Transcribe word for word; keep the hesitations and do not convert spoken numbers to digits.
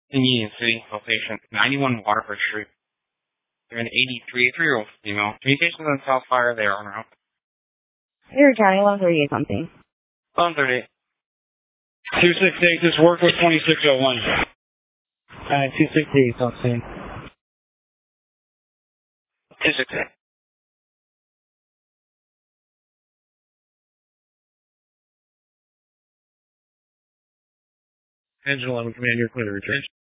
in Union City, location ninety-one Waterford Street. You're an eighty-three, three-year-old female. Communications on South Fire, they are en route. Here, County one thirty-eight something. one thirty-eight. two sixty-eight, this work with twenty-six oh one. Alright, two sixty-eight something. two sixty-eight. Engine eleven, command, you're clear to return.